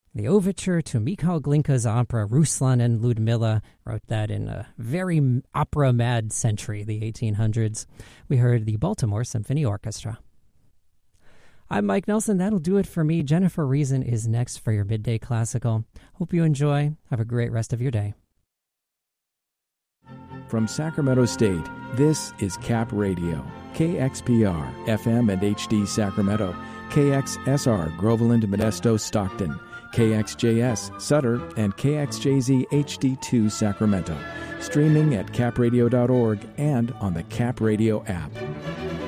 The overture to Mikhail Glinka's opera Ruslan and Ludmilla, wrote that in a very opera-mad century, the 1800s. We heard the Baltimore Symphony Orchestra. I'm Mike Nelson. That'll do it for me. Jennifer Reason is next for your Midday Classical. Hope you enjoy. Have a great rest of your day. From Sacramento State, this is Cap Radio, KXPR, FM and HD Sacramento, KXSR, Groveland, Modesto, Stockton, KXJS, Sutter, and KXJZ HD2 Sacramento. Streaming at capradio.org and on the Cap Radio app.